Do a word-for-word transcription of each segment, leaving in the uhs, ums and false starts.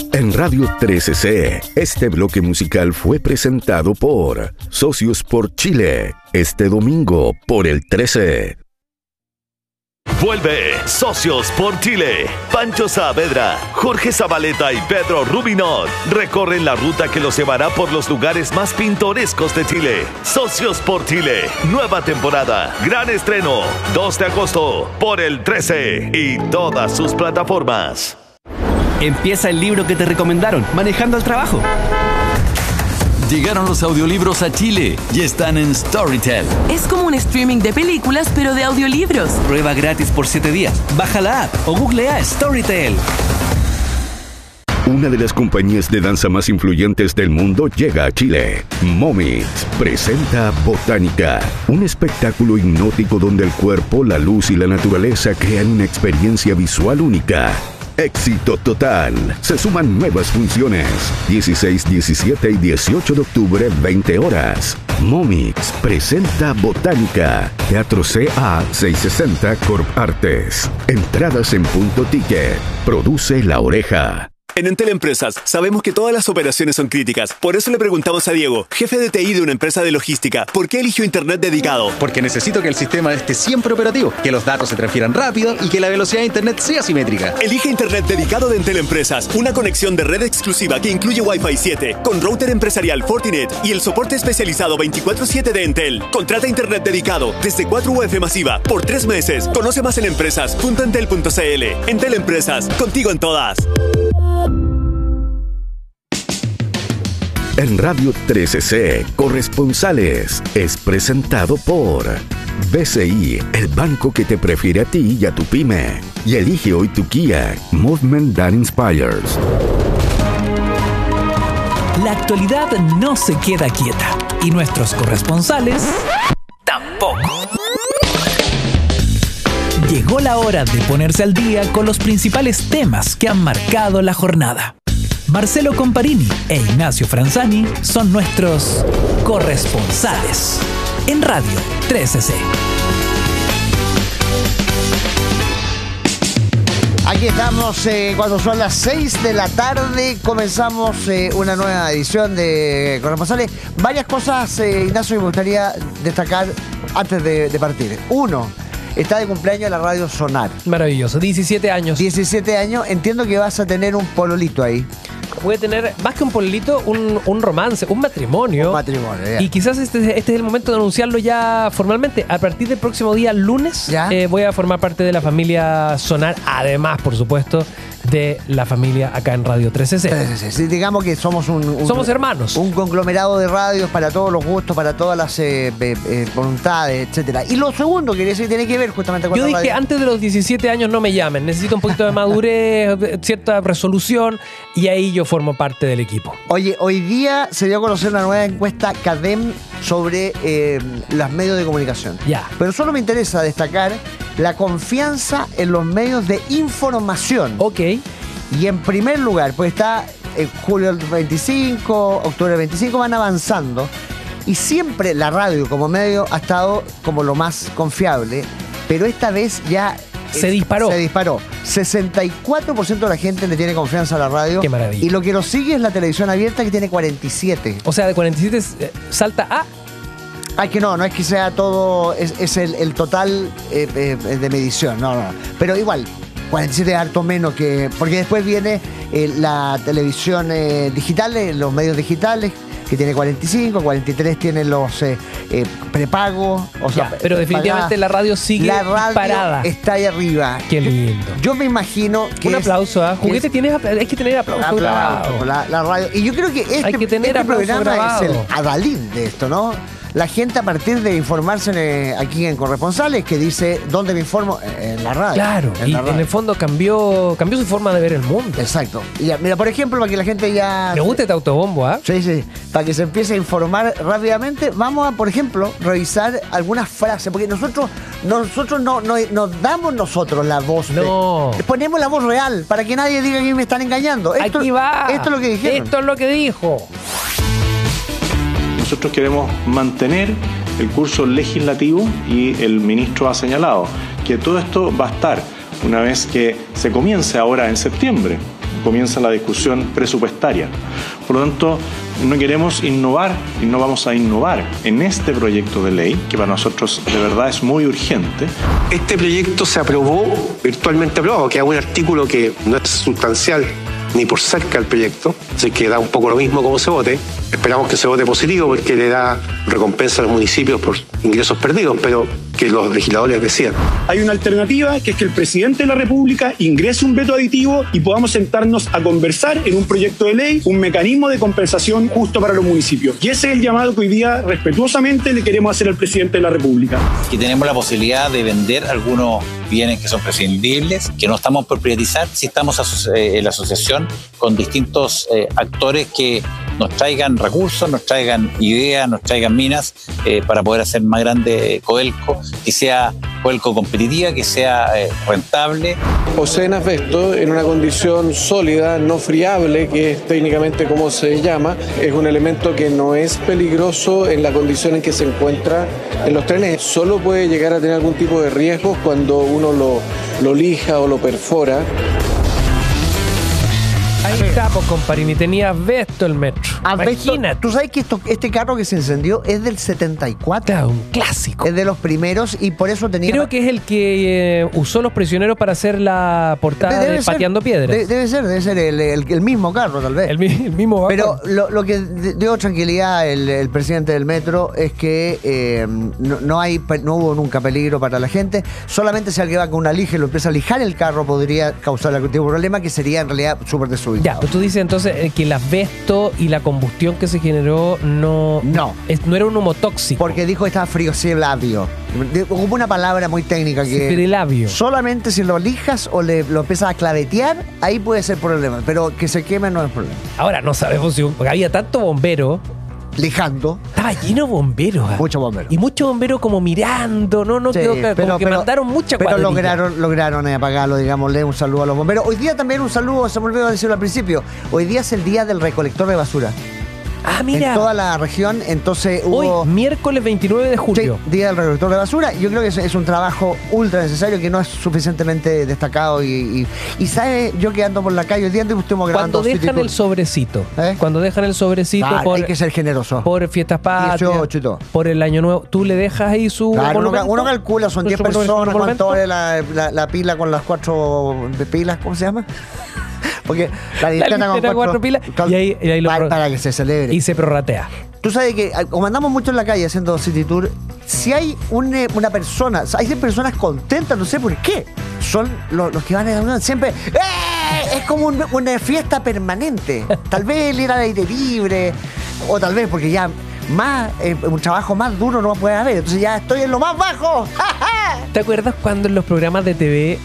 En Radio trece C, este bloque musical fue presentado por Socios por Chile, este domingo por el trece. Vuelve Socios por Chile. Pancho Saavedra, Jorge Zabaleta y Pedro Rubinot recorren la ruta que los llevará por los lugares más pintorescos de Chile. Socios por Chile, nueva temporada, gran estreno, dos de agosto por el trece y todas sus plataformas. Empieza el libro que te recomendaron, Manejando al Trabajo. Llegaron los audiolibros a Chile y están en Storytel. Es como un streaming de películas, pero de audiolibros. Prueba gratis por siete días. Baja la app o googlea Storytel. Una de las compañías de danza más influyentes del mundo llega a Chile. Momits presenta Botánica, un espectáculo hipnótico donde el cuerpo, la luz y la naturaleza crean una experiencia visual única. Éxito total. Se suman nuevas funciones. dieciséis, diecisiete y dieciocho de octubre, veinte horas. Momix presenta Botánica. Teatro C A seiscientos sesenta Corp Artes. Entradas en Punto Ticket. Produce La Oreja. En Entel Empresas sabemos que todas las operaciones son críticas. Por eso le preguntamos a Diego, jefe de T I de una empresa de logística, ¿por qué eligió Internet dedicado? Porque necesito que el sistema esté siempre operativo, que los datos se transfieran rápido y que la velocidad de Internet sea simétrica. Elige Internet dedicado de Entel Empresas, una conexión de red exclusiva que incluye Wi-Fi siete, con router empresarial Fortinet y el soporte especializado veinticuatro siete de Entel. Contrata Internet dedicado desde cuatro U F masiva por tres meses. Conoce más en empresas punto entel punto c l. Entel Empresas, contigo en todas. En Radio trece C, Corresponsales, es presentado por B C I, el banco que te prefiere a ti y a tu pyme. Y elige hoy tu Kia, Movement That Inspires. La actualidad no se queda quieta y nuestros corresponsales tampoco. Llegó la hora de ponerse al día con los principales temas que han marcado la jornada. Marcelo Comparini e Ignacio Franzani son nuestros corresponsales en Radio trece C. Aquí estamos eh, cuando son las seis de la tarde. Comenzamos eh, una nueva edición de Corresponsales. Varias cosas, eh, Ignacio, que me gustaría destacar antes de, de partir. Uno, está de cumpleaños la radio Sonar. Maravilloso, diecisiete años. diecisiete años, entiendo que vas a tener un pololito ahí. Voy a tener, más que un pololito, un, un romance, un matrimonio. Un matrimonio, ya. Y quizás este, este es el momento de anunciarlo ya formalmente. A partir del próximo día, lunes, eh, voy a formar parte de la familia Sonar. Además, por supuesto, de la familia acá en Radio trece C. trece C. Sí, digamos que somos un, un... Somos hermanos. Un conglomerado de radios para todos los gustos, para todas las eh, eh, voluntades, etcétera. Y lo segundo que tiene que ver justamente con Yo la dije, radio. Antes de los diecisiete años no me llamen. Necesito un poquito de madurez, cierta resolución, y ahí yo formo parte del equipo. Oye, hoy día se dio a conocer una nueva encuesta CADEM sobre eh, los medios de comunicación. Ya. Pero solo me interesa destacar la confianza en los medios de información. Ok. Y en primer lugar, pues está eh, julio del veinticinco, octubre del veinticinco, van avanzando. Y siempre la radio como medio ha estado como lo más confiable, pero esta vez ya... Se disparó. Se disparó. sesenta y cuatro por ciento de la gente le tiene confianza a la radio. Qué maravilla. Y lo que nos sigue es la televisión abierta, que tiene cuarenta y siete. O sea, de cuarenta y siete eh, salta a... Ah, es que no, no es que sea todo, es, es el, el total eh, eh, de medición, no, no, no. Pero igual, cuarenta y siete es harto menos que... Porque después viene eh, la televisión eh, digital, eh, los medios digitales, que tiene cuarenta y cinco, cuarenta y tres tienen los eh, eh, prepagos. O sea, ya, pero definitivamente pagadas. La radio sigue la radio parada. Está ahí arriba. Qué lindo. Yo me imagino que... Un es, aplauso, ¿ah? ¿eh? Juguete tienes, hay que tener aplauso, aplauso grabado. la, la radio. Y yo creo que este, hay que tener este programa grabado. es el adalid de esto, ¿no? La gente, a partir de informarse eh, aquí en Corresponsales, que dice dónde me informo, en la radio. Claro, en y la radio. en el fondo cambió cambió su forma de ver el mundo. Exacto. Y ya, mira, por ejemplo, para que la gente ya... Me gusta este autobombo, ¿ah? ¿eh? Sí, sí. Para que se empiece a informar rápidamente, vamos a, por ejemplo, revisar algunas frases, porque nosotros nosotros no, no nos damos nosotros la voz. No. De, ponemos la voz real, para que nadie diga que me están engañando. Esto, Aquí va. Esto es lo que dijeron. Esto es lo que dijo. Nosotros queremos mantener el curso legislativo y el ministro ha señalado que todo esto va a estar una vez que se comience ahora en septiembre comienza la discusión presupuestaria. Por lo tanto, no queremos innovar y no vamos a innovar en este proyecto de ley, que para nosotros de verdad es muy urgente. Este proyecto se aprobó, virtualmente aprobado, que es un artículo que no es sustancial ni por cerca el proyecto, así que da un poco lo mismo como se vote. Esperamos que se vote positivo porque le da recompensa a los municipios por ingresos perdidos, pero que los legisladores decidan. Hay una alternativa, que es que el presidente de la República ingrese un veto aditivo y podamos sentarnos a conversar en un proyecto de ley, un mecanismo de compensación justo para los municipios. Y ese es el llamado que hoy día respetuosamente le queremos hacer al presidente de la República. Que tenemos la posibilidad de vender algunos bienes que son prescindibles, que no estamos por privatizar, si estamos aso- eh, en la asociación con distintos eh, actores que nos traigan recursos, nos traigan ideas, nos traigan minas eh, para poder hacer más grande Codelco, que sea Codelco competitiva, que sea eh, rentable. Poseen asbesto en una condición sólida, no friable, que es técnicamente como se llama. Es un elemento que no es peligroso en la condición en que se encuentra en los trenes. Solo puede llegar a tener algún tipo de riesgos cuando uno lo, lo lija o lo perfora. Ahí está, pues, comparini, tenía asbesto el metro. Asbesto. Tú sabes que esto, este carro que se encendió es del setenta y cuatro. Claro, un clásico. Es de los primeros y por eso tenía... Creo que es el que eh, usó Los Prisioneros para hacer la portada Debe de ser, Pateando Piedras. de- debe ser, debe ser el, el- el mismo carro, tal vez. El, mi- el mismo vagón. Pero lo, lo que de- dio tranquilidad el, el presidente del metro es que eh, no, no hay pe- no hubo nunca peligro para la gente. Solamente si alguien va con una lija y lo empieza a lijar el carro podría causar algún tipo de problema, que sería en realidad súper desubicado. Ya, pero tú dices entonces eh, que el asbesto y la combustión que se generó no, No. es- no era un humo tóxico. Porque dijo que estaba friosiblavio. De- Ocupa una palabra muy técnica que... Fibrilabio. Solamente si lo lijas o le, lo empiezas a clavetear, ahí puede ser problema. Pero que se queme no es problema. Ahora no sabemos si porque había tanto bombero. Lijando. Estaba lleno de bomberos. ah. Muchos bomberos. Y muchos bomberos como mirando, no, no Sí, quedó claro, como que mandaron mucha Pero cuadrilla. lograron, lograron eh, apagarlo, digámosle, un saludo a los bomberos. Hoy día también un saludo, se me olvidó decirlo al principio. Hoy día es el día del recolector de basura. Ah, mira. En toda la región, entonces hubo... Hoy, miércoles veintinueve de julio. Sí, Día del Recolector de Basura. Yo creo que es, es un trabajo ultra necesario que no es suficientemente destacado. Y, y, y sabe, yo que ando por la calle, hoy día estuvimos grabando... Cuando dejan City Tour. el sobrecito. ¿Eh? Cuando dejan el sobrecito Ah, por, hay que ser generoso. por fiestas patrias, dieciocho y todo. por el año nuevo, tú le dejas ahí su Claro, uno, monumento? uno calcula, son ¿Su diez monumento? personas, ¿Monumento? cuánto vale la, la, la pila con las cuatro pilas, ¿cómo se llama? Porque la linterna con linterna, cuatro pilas, y ahí- y ahí lo para, pro- para que se celebre. Y se prorratea. Tú sabes que, ah, como andamos mucho en la calle haciendo City Tour, si hay un, eh, una persona, hay personas contentas, no sé por qué, son los, los que van a la reunión siempre. ¡Eh! Es como un- una fiesta permanente. Tal vez el ir al aire libre, o tal vez porque ya más, eh, un trabajo más duro no puede haber. Entonces ya estoy en lo más bajo. ¿Te acuerdas cuando en los programas de T V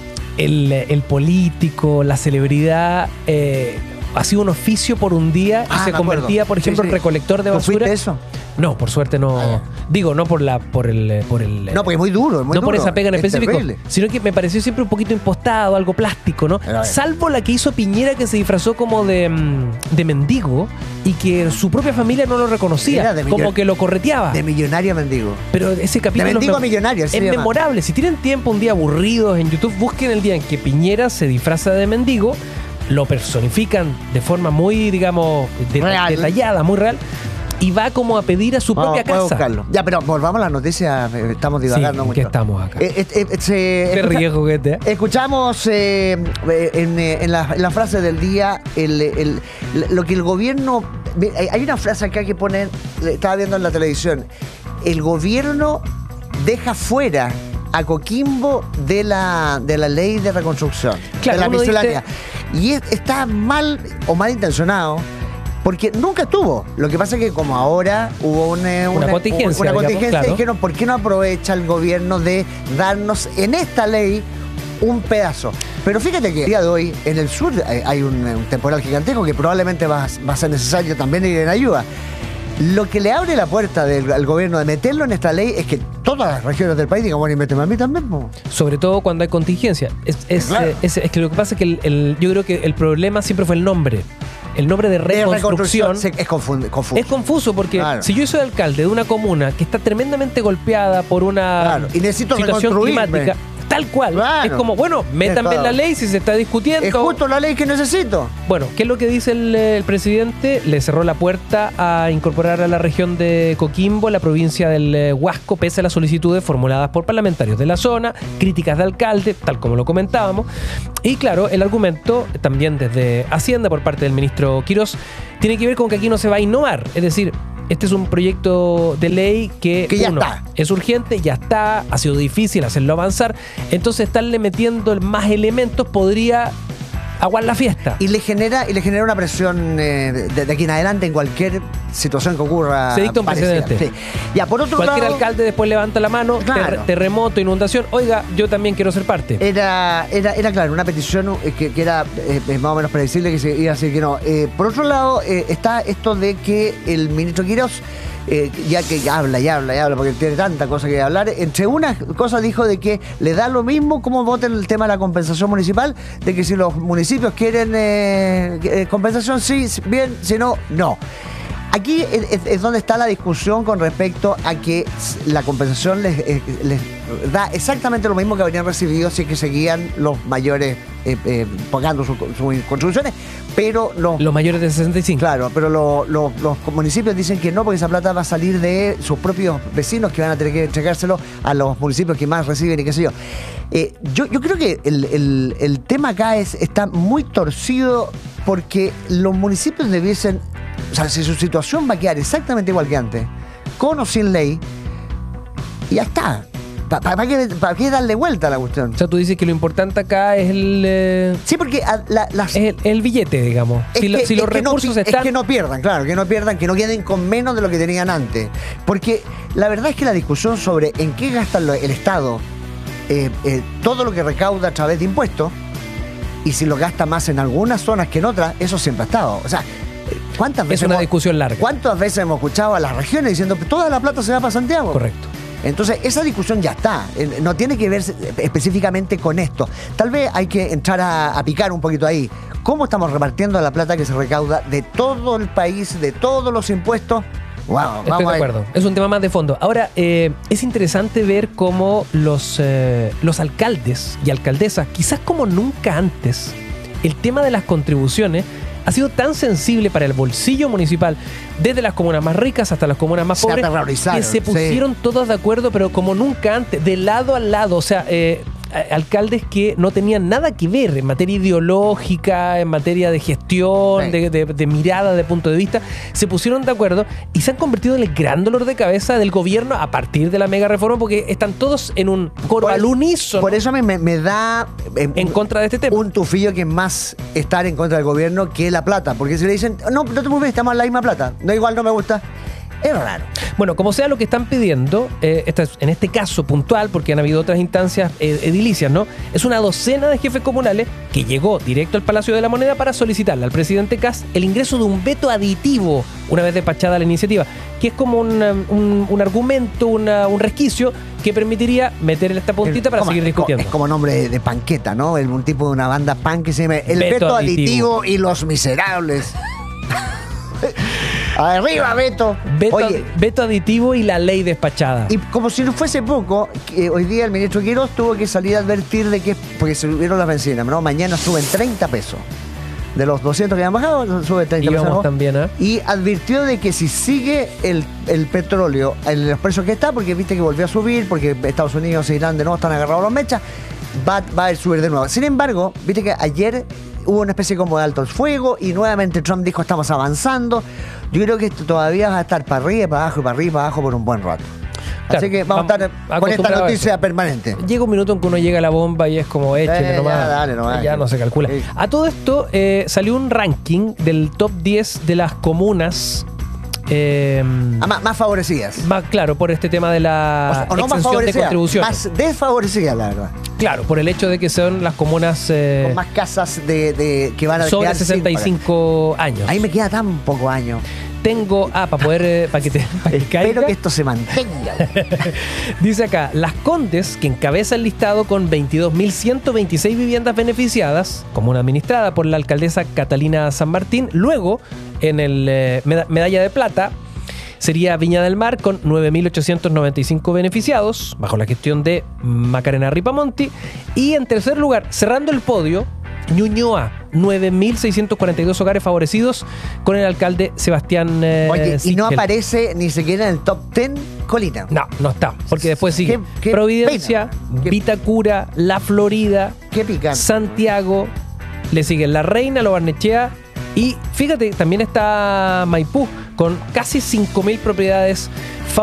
el, el político, la celebridad eh, hacía un oficio por un día y Ah, se me convertía, acuerdo. por ejemplo, Sí, en sí. recolector de ¿Tú basura? fuiste eso? No, por suerte no. Digo, no por la, por el, por el. No, porque es muy duro, es muy no por duro. esa pega en Es específico, terrible. sino que me pareció siempre un poquito impostado, algo plástico, ¿no? Pero a ver. Salvo la que hizo Piñera, que se disfrazó como de, mm, de mendigo y que su propia familia no lo reconocía, Era de como millon- que lo correteaba. De millonario a mendigo. Pero ese capítulo De mendigo es a millonario, así es se llama. memorable. Si tienen tiempo un día aburridos en YouTube, busquen el día en que Piñera se disfraza de mendigo, lo personifican de forma muy, digamos, de- Real. detallada, muy real, y va como a pedir a su Vamos, propia voy a casa. buscarlo. Ya, pero volvamos a las noticias, eh, estamos divagando Sí, mucho. que estamos acá. Eh, eh, eh, se- Qué escucha- riesgo que este. ¿eh? Escuchamos eh, eh, en, eh, en la, en la frase del día el, el- lo que el gobierno... Hay hay una frase acá que ponen, estaba viendo en la televisión, el gobierno deja fuera a Coquimbo de la, de la ley de reconstrucción, Claro, de la uno miscelánea. Y es- está mal o mal intencionado, porque nunca estuvo. Lo que pasa es que como ahora hubo una, Una contingencia, una digamos, contingencia, claro. dijeron, ¿por qué no aprovecha el gobierno de darnos en esta ley un pedazo? Pero fíjate que el día de hoy en el sur hay hay un, un temporal gigantesco que probablemente va, va a ser necesario también ir en ayuda. Lo que le abre la puerta del, al gobierno de meterlo en esta ley es que todas las regiones del país digan, bueno, y méteme a mí también, po. Sobre todo cuando hay contingencia. Es, es, Claro. eh, es- es que lo que pasa es que el, el- yo creo que el problema siempre fue el nombre. El nombre de De reconstrucción. se- es confundo, confuso. Es confuso porque Claro. si yo soy alcalde de una comuna que está tremendamente golpeada por una Claro, y necesito situación reconstruirme. climática, Tal cual. Claro. Es como, bueno, métanme en la ley si se está discutiendo. Es justo la ley que necesito. Bueno, ¿qué es lo que dice el, el presidente? Le cerró la puerta a incorporar a la región de Coquimbo, la provincia del eh, Huasco, pese a las solicitudes formuladas por parlamentarios de la zona, críticas de alcalde, tal como lo comentábamos. Y claro, el argumento, también desde Hacienda por parte del ministro Quirós, tiene que ver con que aquí no se va a innovar. Es decir, este es un proyecto de ley que, que ya uno, está. es urgente, ya está, ha sido difícil hacerlo avanzar. Entonces, estarle metiendo más elementos podría aguar la fiesta. Y le genera, y le genera una presión eh, de, de aquí en adelante en cualquier situación que ocurra. Se dicta un precedente. Sí. Ya, por otro Cualquier lado, alcalde después levanta la mano, claro. ter, terremoto, inundación. Oiga, yo también quiero ser parte. Era, era, era claro, una petición que, que era eh, más o menos predecible que se iba a decir que no. Eh, por otro lado, eh, está esto de que el ministro Quirós, Eh, ya que habla y habla y habla porque tiene tanta cosa que hablar, entre unas cosas dijo de que le da lo mismo cómo voten el tema de la compensación municipal, de que si los municipios quieren eh, compensación, sí, bien, si no, no. Aquí es, es donde está la discusión con respecto a que la compensación les, les da exactamente lo mismo que habrían recibido si es que seguían los mayores eh, eh, pagando sus su contribuciones, pero los, los mayores de sesenta y cinco. Claro, pero lo, lo, los municipios dicen que no, porque esa plata va a salir de sus propios vecinos que van a tener que entregárselo a los municipios que más reciben y qué sé yo. Eh, yo, yo creo que el, el, el tema acá es, está muy torcido porque los municipios debiesen, o sea, si su situación va a quedar exactamente igual que antes, con o sin ley, y ya está. ¿Para pa, qué, pa qué darle vuelta a la cuestión? O sea, tú dices que lo importante acá es el... Eh, sí, porque a, la, las, es el, el billete, digamos. Es si, que, lo, si los recursos no, están... Es que no pierdan, claro, que no pierdan, que no queden con menos de lo que tenían antes. Porque la verdad es que la discusión sobre en qué gasta el Estado eh, eh, todo lo que recauda a través de impuestos, y si lo gasta más en algunas zonas que en otras, eso siempre ha estado. O sea, ¿cuántas veces es una hemos, discusión larga. ¿Cuántas veces hemos escuchado a las regiones diciendo que toda la plata se va para Santiago? Correcto. Entonces, esa discusión ya está. No tiene que ver específicamente con esto. Tal vez hay que entrar a, a picar un poquito ahí. ¿Cómo estamos repartiendo la plata que se recauda de todo el país, de todos los impuestos? Wow, vamos Estoy de acuerdo. A... Es un tema más de fondo. Ahora, eh, es interesante ver cómo los, eh, los alcaldes y alcaldesas, quizás como nunca antes, el tema de las contribuciones ha sido tan sensible para el bolsillo municipal, desde las comunas más ricas hasta las comunas más se pobres, que se pusieron sí. todos de acuerdo, pero como nunca antes, de lado a lado. O sea, eh, alcaldes que no tenían nada que ver en materia ideológica, en materia de gestión, sí. de, de, de mirada, de punto de vista, se pusieron de acuerdo y se han convertido en el gran dolor de cabeza del gobierno a partir de la mega reforma, porque están todos en un coro al unísono. Por eso me, me da eh, en contra de este tema un tufillo que es más estar en contra del gobierno que la plata, porque si le dicen, no, no te preocupes, estamos en la misma plata, no, igual no me gusta. Es raro. Bueno, como sea lo que están pidiendo, eh, esta es, en este caso puntual, porque han habido otras instancias eh, edilicias, ¿no? Es una docena de jefes comunales que llegó directo al Palacio de la Moneda para solicitarle al presidente Kast el ingreso de un veto aditivo una vez despachada la iniciativa, que es como un, un, un argumento, una, un resquicio que permitiría meterle esta puntita el, para como, seguir discutiendo. Es como nombre de, de panqueta, ¿no? El, un tipo de una banda punk que se llama El Veto, veto aditivo. aditivo y los Miserables. Arriba, Beto. Veto, Oye, veto aditivo y la ley despachada. Y como si no fuese poco, eh, hoy día el ministro Quirós tuvo que salir a advertir de que, porque subieron las bencinas, ¿no? Mañana suben treinta pesos. De los doscientos que han bajado, sube treinta y pesos. Vamos también, ¿eh? Y advirtió de que si sigue el, el petróleo en los precios que está, porque viste que volvió a subir, porque Estados Unidos e Irán de nuevo están agarrados a los mechas, va, va a subir de nuevo. Sin embargo, viste que ayer hubo una especie como de alto el fuego y nuevamente Trump dijo estamos avanzando. Yo creo que esto todavía va a estar para arriba, para abajo y para arriba, para abajo por un buen rato. Claro, Así que vamos a estar con esta noticia permanente. Llega un minuto en que uno llega a la bomba y es como échale eh, nomás. Ya, dale, nomás. Ya no se calcula. Sí. A todo esto eh, salió un ranking del top diez de las comunas Eh, ah, más, más favorecidas. Más, claro, por este tema de la o sea, o no exención de contribuciones. Más desfavorecidas, la verdad. Claro, por el hecho de que son las comunas eh, con más casas de, de que van a sobre sesenta y cinco años. Ahí me queda tan poco años. Tengo, ah, para poder, eh, para que te para que Espero caiga. que esto se mantenga. Dice acá, Las Condes, que encabeza el listado con veintidós mil ciento veintiséis viviendas beneficiadas, comuna administrada por la alcaldesa Catalina San Martín. Luego, en el eh, meda- medalla de plata, sería Viña del Mar con nueve mil ochocientos noventa y cinco beneficiados, bajo la gestión de Macarena Ripamonti. Y en tercer lugar, cerrando el podio, Ñuñoa, nueve mil seiscientos cuarenta y dos hogares favorecidos con el alcalde Sebastián eh, Oye, y Sichel. no aparece ni siquiera en el top diez Colina. No, no está, porque después sigue Qué- qué Providencia, pena. Vitacura, La Florida, Qué picante. Santiago, le siguen La Reina, Lo Barnechea y fíjate, también está Maipú con casi cinco mil propiedades